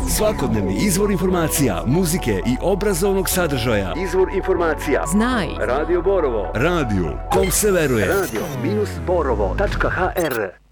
Svakodnevni izvor informacija, muzike i obrazovnog sadržaja. Izvor informacija. Znaj. Radio Borovo. Radio kom se veruje. Radio-borovo.hr